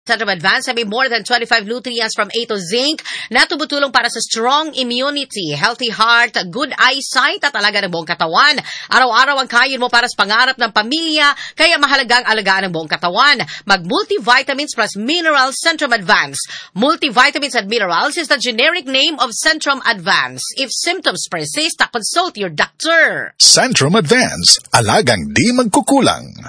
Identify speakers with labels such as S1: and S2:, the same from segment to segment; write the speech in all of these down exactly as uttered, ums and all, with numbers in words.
S1: Centrum Advance may more than twenty-five nutrients from A to zinc na tumutulong para sa strong immunity, healthy heart, good eyesight at alaga ng buong katawan. Araw-araw ang kain mo para sa pangarap ng pamilya, kaya mahalagang alagaan ng buong katawan. Mag-multivitamins plus minerals Centrum Advance. Multivitamins and minerals is the generic name of Centrum Advance. If symptoms persist, consult your doctor.
S2: Centrum Advance, alagang di magkukulang.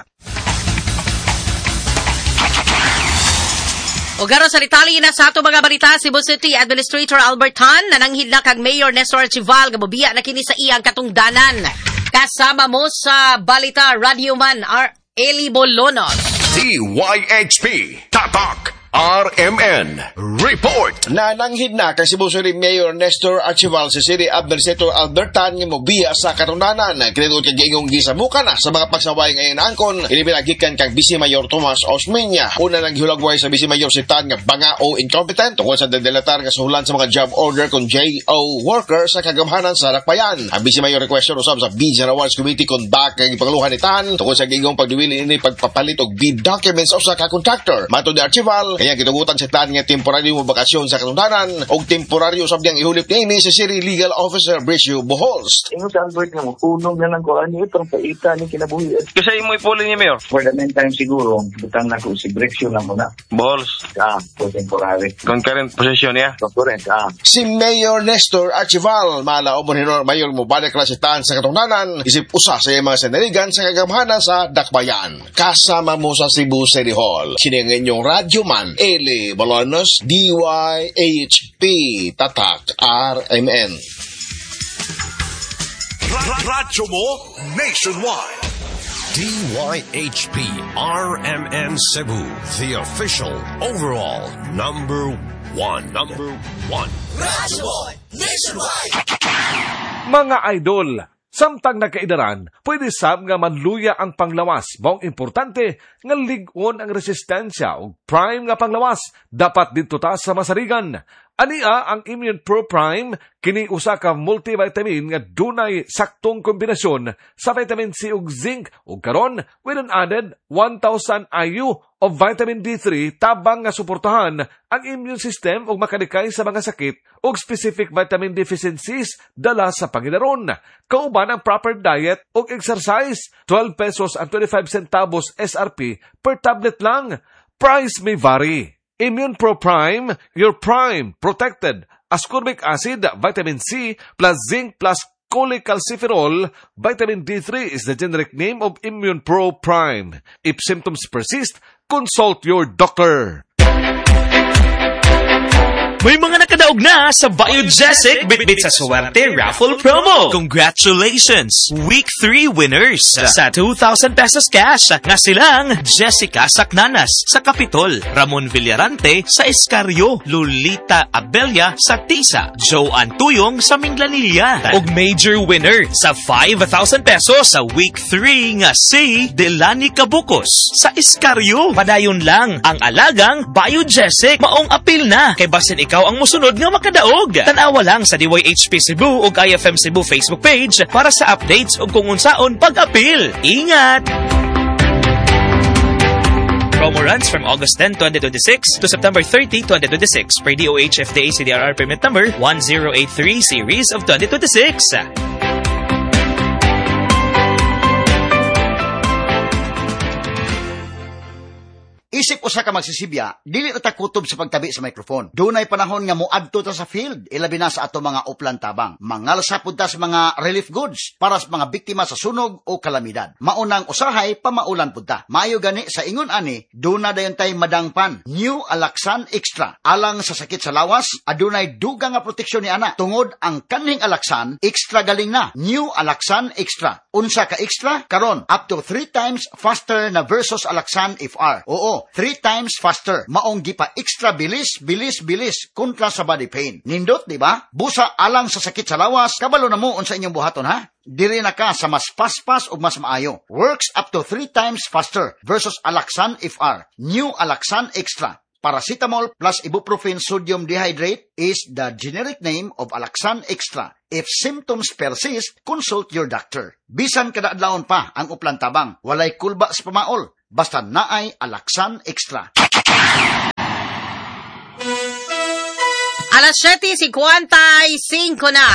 S1: O garo sa ritali na sa ato mga balita, Cebu City Administrator Albert Han nananghid na kag Mayor Nestor Archival gabubiya na kini sa iyang katungdanan. Kasama mo sa balita Radio Man R. Eli Bolonos.
S3: D Y H P Tatak R M N Report.
S4: Nananghid na kay Cebu City Mayor Nestor Archival si City Administrator Albert Han nga mobiya sa katungdanan. Kinatungod kag giingong gisabukan na sa mga pagsaway ngayon angkon. Inibinagikan kang Vice Mayor Tomas Osmeña. Una nang gihulagway sa Vice Mayor si Tan nga banga o incompetent tungkol sa delatar nga suhulan sa mga job order kon J O worker sa kagamhanan sa Dakbayan. Ang Vice Mayor requestion usab sa Vision Awards Committee kon back kang ipangluhan ni Tan tungkol sa giingong pagdiwili ini pagpapalit og bid documents sa ka contractor. Matod ni Archival, kaya kitugutan si Tan nga temporaryo mo bakasyon sa katungdanan o temporaryo usab diyang ihulip niini si City Legal Officer Bricio Bohols.
S5: Ingon sa Albert nga makunong na lang ko ani itong paita ni kinabuhi.
S6: Kasi imo ipuli ni Mayor.
S5: For the meantime siguro, butang na ko si Bricio lang muna.
S6: Balls.
S5: Ah, for temporary.
S6: Concurrent possession niya.
S5: Concurrent, ah.
S4: Si Mayor Nestor Archival, malaom mo Mayor mo balik lang si Tan sa katungdanan, isip usa sa mga sanaligan sa kagamhanan sa Dakbayan. Kasama mo sa Cebu City Hall. Sini ang inyong Radyo Man, Eli Bolonos, D Y H P Tatak R M N.
S3: Radyo mo nationwide.
S7: D Y H P R M N Cebu, the official overall number one. Number one.
S3: Radyo mo nationwide.
S8: Mga idol, samtang nagkaidaran, pwede sab nga manluya ang panglawas. Maong importante nga ligon ang resistensya o prime nga panglawas. Dapat dito ta sa masarigan. Ania ang Immune Pro Prime, kini usa ka multivitamin nga dunay saktong kombinasyon sa vitamin C ug zinc ug karon with an added one thousand I U of vitamin D three tabang nga suportahan ang immune system ug makalikay sa mga sakit ug specific vitamin deficiencies dala sa pangidaron. Kauban ang proper diet ug exercise, twelve pesos and twenty-five centavos S R P per tablet lang. Price may vary. Immune Pro Prime, your prime, protected. Ascorbic acid, vitamin C, plus zinc, plus cholecalciferol. Vitamin D three is the generic name of Immune Pro Prime. If symptoms persist, consult your doctor.
S9: May mga nakadaog na sa Biogesic Bitbit sa Swerte Raffle Promo. Congratulations! Week three winners sa two thousand pesos cash nga silang Jessica Sacnanas sa Capitol, Ramon Villarante sa Escarrio, Lolita Abelia sa Tisa, Joanne Tuyong sa Minglanilla, ug major winner sa five thousand pesos sa Week three nga si Delani Cabocos sa Escarrio. Padayon lang ang alagang Biogesic. Maong apil na kay basin ikaw ang musunod nga makadaog. Tanawa lang sa D Y H P Cebu ug I F M Cebu Facebook page para sa updates ug kung unsaon pag-apil. Ingat! Promo runs from August tenth, twenty twenty-six to September thirtieth, twenty twenty-six per D O H F D A C D R R permit number one zero eight three series of twenty twenty-six.
S10: Isip usa ka magsisibya, dili ta kutob sa pagtabi sa microphone. Dunay panahon nga moadto ta sa field, ilabi na sa ato mga uplan tabang. Mangalsa pud ta sa mga relief goods para sa mga biktima sa sunog o kalamidad. Maunang usahay pamaulan pud ta. Maayo gani sa ingon ani, duna dayon tay madangpan. New Alaxan Extra. Alang sa sakit sa lawas, adunay dugang nga proteksyon ni ana. Tungod ang kaning Alaxan, extra galing na. New Alaxan Extra. Unsa ka extra? Karon up to three times faster na versus Alaxan F R. Oo, three times faster. Maong gipa extra bilis, bilis, bilis kontra sa body pain. Nindot, di ba? Busa alang sa sakit sa lawas, kabalo na mo unsa inyong buhaton ha? Diri na ka sa mas paspas o mas maayo. Works up to three times faster versus Alaxan F R. New Alaxan Extra. Paracetamol plus ibuprofen sodium dehydrate is the generic name of Alaxan Extra. If symptoms persist, consult your doctor. Bisan kada adlawon pa ang uplan tabang, walay kulba sa pamaol, basta naay Alaxan Extra.
S1: Alas siyete cincuenta y cinco na.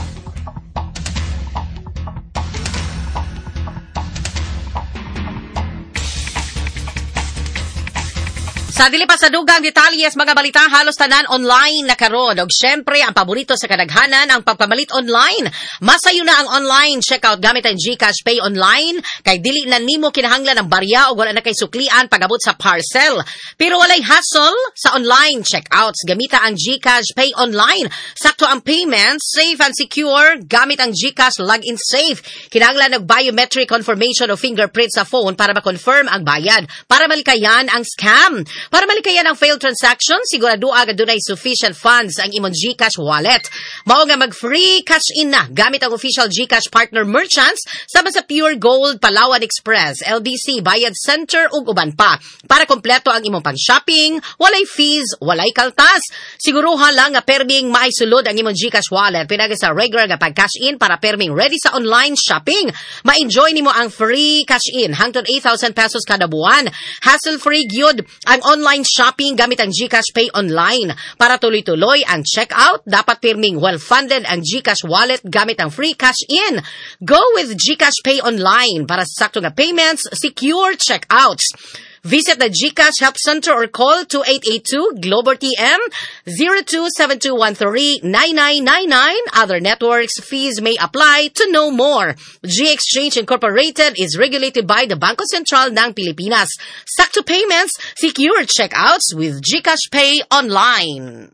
S1: Sa dili pa sa dugang detalyes mga balita halos tanan online na karon og syempre ang paborito sa kadaghanan ang pagpamalit online. Masayo na ang online checkout gamit ang GCash Pay online kay dili na nimo kinahanglan ang barya o wala na kay suklian pag-abot sa parcel. Pero walay hassle sa online checkouts gamita ang GCash Pay online. Sakto ang payment, safe and secure gamit ang GCash Login Safe. Kinahanglan og biometric confirmation o fingerprint sa phone para ma-confirm ang bayad para malikayan ang scam. Para malikayan ang failed transaction, sigurado agad dunay sufficient funds ang imong GCash wallet. Mao nga mag-free cash in na gamit ang official GCash partner merchants sama sa Pure Gold, Palawan Express, L D C, Bayad Center ug uban pa. Para kompleto ang imong pang-shopping, walay fees, walay kaltas. Siguruha lang nga perming maisulod ang imong GCash wallet pinagi sa regular nga pag-cash in para perming ready sa online shopping. Ma-enjoy nimo ang free cash in hangtod eight thousand pesos kada buwan. Hassle-free gyud ang online shopping gamit ang GCash Pay online. Para tuloy-tuloy ang checkout, dapat pirming well-funded ang GCash wallet gamit ang free cash in. Go with GCash Pay online para sa sakto nga payments, secure checkouts. Visit the GCash Help Center or call two eight eight two Glober T M zero two seven two one three nine nine nine nine. Other networks fees may apply. To know more, G Exchange Incorporated is regulated by the Bangko Sentral ng Pilipinas. Sakto payments, secure checkouts with GCash Pay online.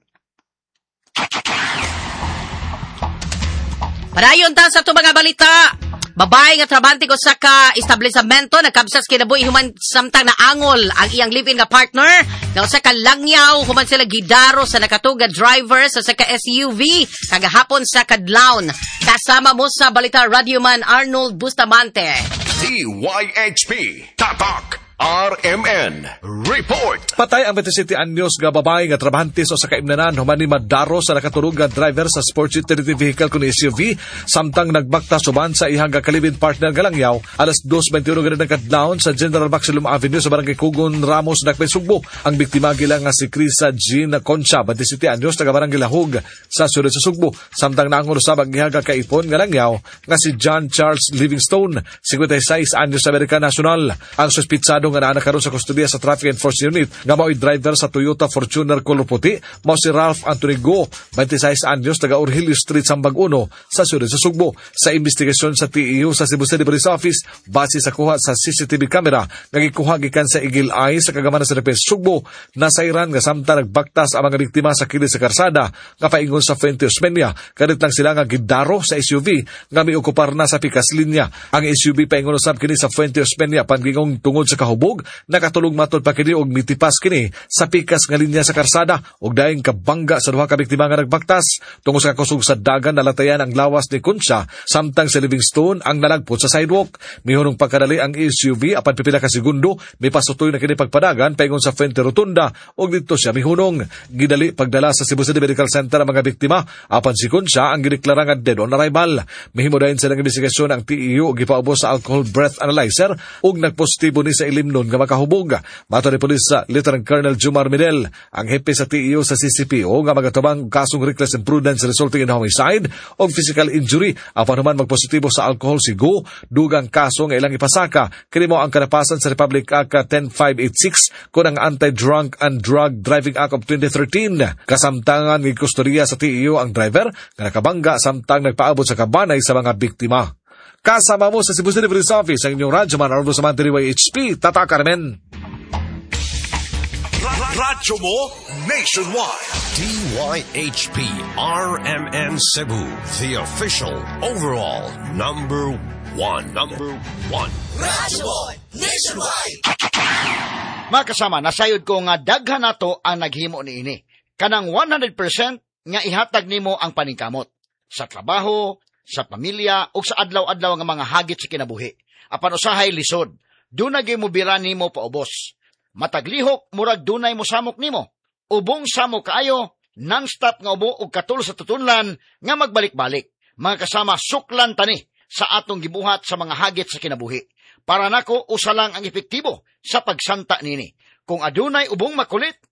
S1: Padayon ta sa ito mga balita. Babae nga trabante ko sa ka-establishmento nagkabsas kinabuhi human samtang naangol ang iyang live-in nga partner na sa kalangyaw human sila gidaro sa nakatuga driver sa sa ka-S U V kagahapon sa Kadlaon. Kasama mo sa balita Radioman Arnold Bustamante.
S3: D Y H P Tatak R M N Report.
S8: Patay ang twenty-seven anyos nga babae nga trabahante sa sa kaimnanan human ni madaro sa nakaturog nga driver sa sports utility vehicle kun S U V samtang nagbakta suban sa ihang kalibin partner nga langyaw alas two twenty-one nga ng kadlawon sa General Maximum Avenue sa barangay Kugon Ramos Dakpay Sugbo. Ang biktima gila nga si Crisa Jean Concha twenty-seven anyos taga barangay Lahog sa siyudad sa Sugbo samtang naangon usab ang ihang kaipon nga langyaw nga si John Charles Livingstone fifty-six anyos sa American National. Ang suspitsado nga naa karon sa kustodiya sa Traffic Enforcement Unit nga mao'y driver sa Toyota Fortuner color puti mao si Ralph Anthony Go twenty-six anyos taga Orhilio Street Sambag uno sa siyudad sa Sugbo. Sa investigasyon sa T E U sa Cebu City Police Office base sa kuha sa C C T V camera nga gikuha gikan sa Eagle Eye sa kagamanan sa Repes Sugbo nasairan nga samtang nagbaktas ang mga biktima sa kilid sa karsada nga paingon sa Fuente Osmeña kadit lang sila nga gidaro sa S U V nga miokupar na sa pikas linya. Ang S U V paingon usab kini sa Fuente Osmeña pangingong tungod sa kahubog nakatulog matod pa kini og mitipas kini sa pikas nga linya sa karsada og daing kabangga sa duha ka biktima nga nagbaktas tungod sa kusog sa dagan nalatayan ang lawas ni Concha samtang si Livingstone ang nalagpot sa sidewalk. Mihunong pagkadali ang S U V apan pipila ka segundo may pasutoy na kini pagpadagan paingon sa Fuente Rotunda og dito siya mihunong gidali pagdala sa Cebu City Medical Center ang mga biktima apan si Concha ang gideklara nga dead on arrival. Mihimo dayon sa investigasyon ang T E U og gipaubos sa alcohol breath analyzer ug nagpositibo ni sa ilimnon nga makahubog. Mato ni Police Lieutenant Colonel Jumar Midel ang hepe sa T E U sa C C P O nga magatabang kasong reckless imprudence resulting in homicide o physical injury apan human magpositibo sa alcohol si Go dugang kaso nga ilang ipasaka kini mo ang kanapasan sa Republic Act ten five eighty-six kun ang Anti-Drunk and Drug Driving Act of twenty thirteen. Kasamtangan ng kustorya sa T E U ang driver nga nakabangga samtang nagpaabot sa kabanay sa mga biktima. Kasama mo sa Cebu City Police Office ang inyong Radyoman Arnold Bustamante D Y H P Tatak R M N.
S7: Radyo mo nationwide. D Y H P R M N Cebu, the official overall number one. Number one.
S10: Radyo mo nationwide. Mga kasama, nasayod ko nga daghan nato ang naghimo ni ini. Kanang one hundred percent nga ihatag nimo ang paningkamot sa trabaho, sa pamilya o sa adlaw-adlaw nga mga hagit sa kinabuhi. Apan usahay lisod, dunay mo bira nimo paubos. Mataglihok murag dunay mo samok nimo. Ubong samok kaayo, non-stop nga ubo og katul sa tutunlan nga magbalik-balik. Mga kasama, suklan tani sa atong gibuhat sa mga hagit sa kinabuhi. Para nako usa lang ang epektibo sa pagsanta nini. Kung adunay ubong makulit,